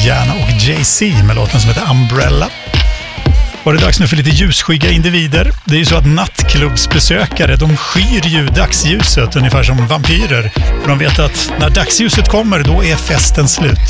Rihanna och Jay-Z med låten som heter Umbrella. Och det är dags nu för lite ljusskygga individer. Det är ju så att nattklubbsbesökare, de skyr ju dagsljuset ungefär som vampyrer. För de vet att när dagsljuset kommer, då är festen slut.